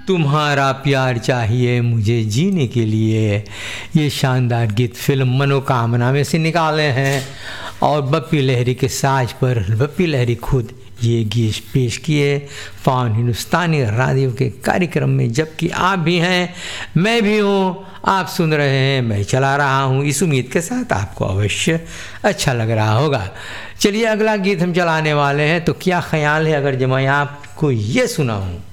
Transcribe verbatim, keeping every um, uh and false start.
तुम्हारा प्यार चाहिए मुझे जीने के लिए। ये शानदार गीत फिल्म मनोकामना में से निकाले हैं और बप्पी लहरी के साज पर बप्पी लहरी खुद ये गीत पेश किए पवन हिंदुस्तानी रेडियो के कार्यक्रम में, जबकि आप भी हैं, मैं भी हूँ, आप सुन रहे हैं, मैं चला रहा हूँ, इस उम्मीद के साथ आपको अवश्य अच्छा लग रहा होगा। चलिए अगला गीत हम चलाने वाले हैं, तो क्या ख्याल है अगर जब मैं आपको ये सुनाऊँ।